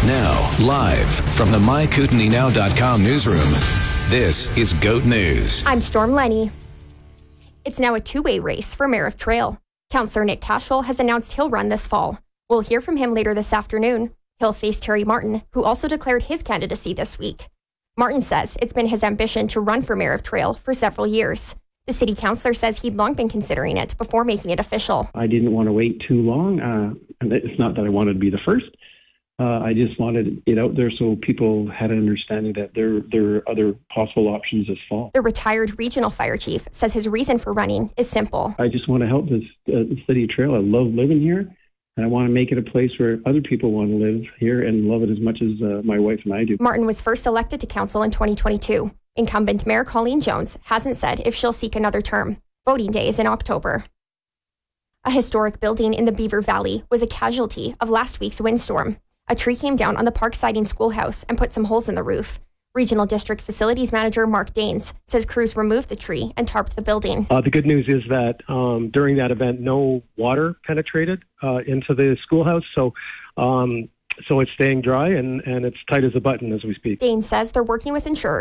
Now, live from the MyKootenainow.com newsroom, this is GOAT News. I'm Storm Lenny. It's now a two-way race for mayor of Trail. Councillor Nick Cashel has announced he'll run this fall. We'll hear from him later this afternoon. He'll face Terry Martin, who also declared his candidacy this week. Martin says it's been his ambition to run for mayor of Trail for several years. The city councillor says he'd long been considering it before making it official. I didn't want to wait too long. And it's not that I wanted to be the first. I just wanted it out there so people had an understanding that there are other possible options this fall. The retired regional fire chief says his reason for running is simple. I just want to help the city of Trail. I love living here, and I want to make it a place where other people want to live here and love it as much as my wife and I do. Martin was first elected to council in 2022. Incumbent Mayor Colleen Jones hasn't said if she'll seek another term. Voting day is in October. A historic building in the Beaver Valley was a casualty of last week's windstorm. A tree came down on the Park Siding schoolhouse and put some holes in the roof. Regional District Facilities Manager Mark Daines says crews removed the tree and tarped the building. The good news is that during that event, no water penetrated into the schoolhouse, so it's staying dry and it's tight as a button as we speak. Daines says they're working with insurers